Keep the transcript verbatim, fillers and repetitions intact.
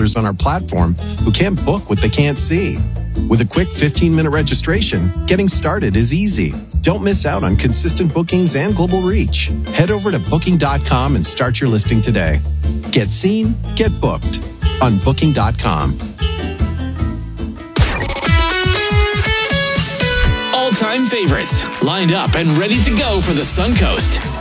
users on our platform who can't book what they can't see. With a quick fifteen-minute registration, getting started is easy. Don't miss out on consistent bookings and global reach. Head over to booking dot com and start your listing today. Get seen, get booked on booking dot com. All-time favorites lined up and ready to go for the Suncoast.